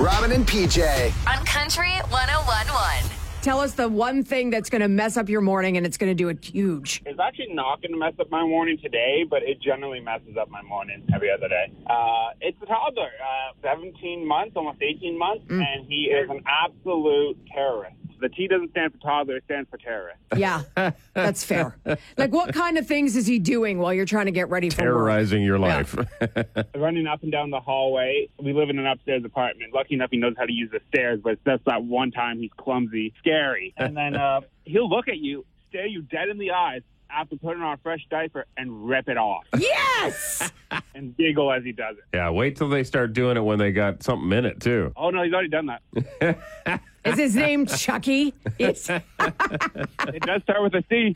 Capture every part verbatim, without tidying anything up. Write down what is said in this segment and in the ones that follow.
Robin and P J. On Country one oh one point one. Tell us the one thing that's going to mess up your morning, and it's going to do it huge. It's actually not going to mess up my morning today, but it generally messes up my morning every other day. Uh, it's a toddler, uh, seventeen months, almost eighteen months, mm. and he is an absolute terrorist. The T doesn't stand for toddler, it stands for terrorist. Yeah, that's fair. Like, what kind of things is he doing while you're trying to get ready for Terrorizing work? your life. Yeah. Running up and down the hallway. We live in an upstairs apartment. Lucky enough, he knows how to use the stairs, but it's just that one time he's clumsy, scary. And then uh, he'll look at you, stare you dead in the eyes after putting on a fresh diaper and rip it off. Yes! And giggle as he does it. Yeah, wait till they start doing it when they got something in it, too. Oh, no, he's already done that. Is his name Chucky? It's... It does start with a C.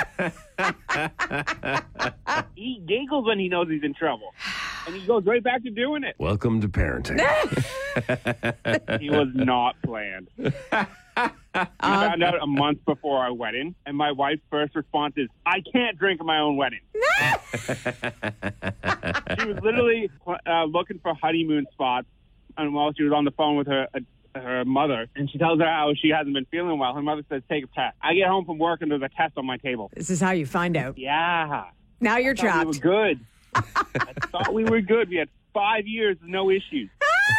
He giggles when he knows he's in trouble. And he goes right back to doing it. Welcome to parenting. He was not planned. We found out a month before our wedding, and my wife's first response is, I can't drink at my own wedding. She was literally uh, looking for honeymoon spots, and while she was on the phone with her uh, her mother, and she tells her how she hasn't been feeling well. Her mother says, take a test. I get home from work, and there's a test on my table. This is how you find out. Yeah. Now you're I trapped. We were good. I thought we were good. We had five years of no issues.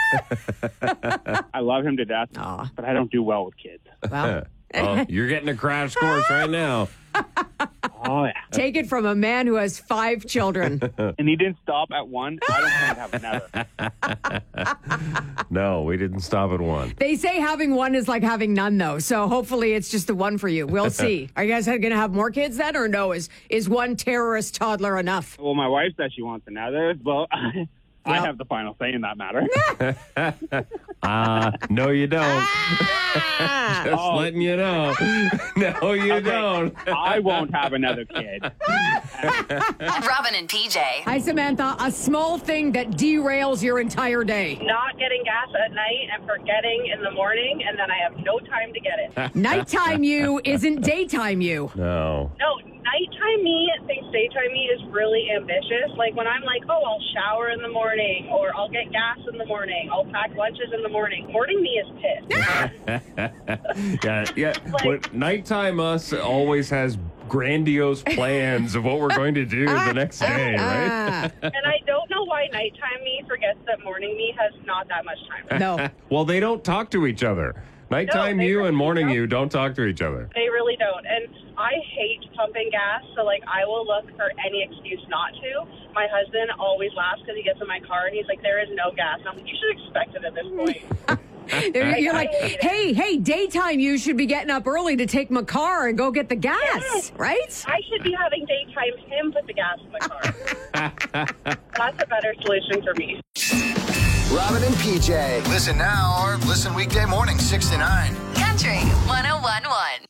I love him to death, Aww. But I don't do well with kids. Well, Oh, you're getting a crash course right now. Oh, yeah. Take it from a man who has five children. And he didn't stop at one. I don't plan to have another. No, we didn't stop at one. They say having one is like having none, though. So hopefully it's just the one for you. We'll see. Are you guys going to have more kids then, or no? Is is one terrorist toddler enough? Well, my wife says she wants another. Well, I Well. have the final say in that matter. Uh, no, you don't. Ah! Just Oh. letting you know. No, you Okay. don't. I won't have another kid. Robin and P J. Hi, Samantha. A small thing that derails your entire day. Not getting gas at night and forgetting in the morning, and then I have no time to get it. Nighttime you isn't daytime you. No. No, nighttime me thinks daytime me is really ambitious. Like when I'm like, oh, I'll shower in the morning, or I'll get gas in the morning, I'll pack lunches in the morning. Morning me is pissed. yeah, yeah. But nighttime us always has grandiose plans of what we're going to do the next day, right? And I don't know why nighttime me forgets that morning me has not that much time. No. Well, they don't talk to each other. Nighttime No, they you really and morning don't. you don't talk to each other. They really don't. And I hate pumping gas, so, like, I will look for any excuse not to. My husband always laughs because he gets in my car, and he's like, there is no gas. I'm like, you should expect it at this point. You're, you're like, I hate it. hey, hey, daytime you should be getting up early to take my car and go get the gas, Yes. right? I should be having daytime him put the gas in the car. That's a better solution for me. Robin and P J. Listen now or listen weekday morning, six to nine. Country one oh one point one.